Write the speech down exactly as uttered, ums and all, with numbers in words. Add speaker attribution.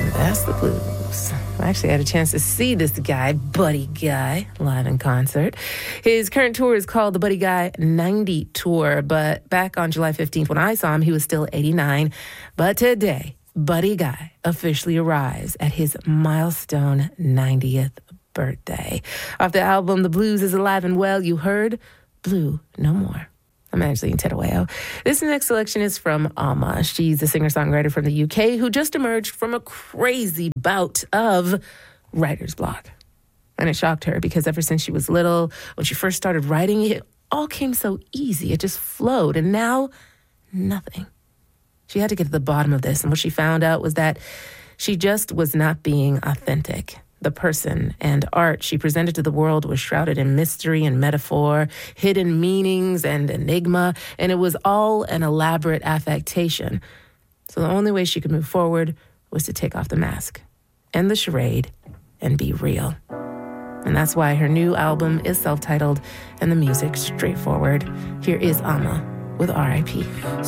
Speaker 1: That's the blues. I actually had a chance to see this guy, Buddy Guy, live in concert. His current tour is called the Buddy Guy ninety Tour, but back on July fifteenth when I saw him, he was still eighty-nine. But today, Buddy Guy officially arrives at his milestone ninetieth birthday. Off the album, The Blues is Alive and Well, you heard Blue No More. I'm Angeline Tedaweo. This next selection is from Alma. She's a singer-songwriter from the U K who just emerged from a crazy bout of writer's block. And it shocked her because ever since she was little, when she first started writing, it all came so easy. It just flowed. And now, nothing. She had to get to the bottom of this. And what she found out was that she just was not being authentic. The person and art she presented to the world was shrouded in mystery and metaphor, hidden meanings and enigma, and it was all an elaborate affectation. So the only way she could move forward was to take off the mask, end the charade, and be real. And that's why her new album is self-titled and the music straightforward. Here is Alma with R I P